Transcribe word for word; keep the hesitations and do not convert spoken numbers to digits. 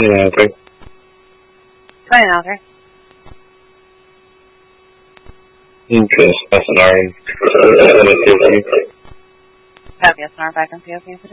twenty-nine, okay. twenty-nine, okay. Okay, that's an R. Let me see if you... Copy, S N R, back on C O P.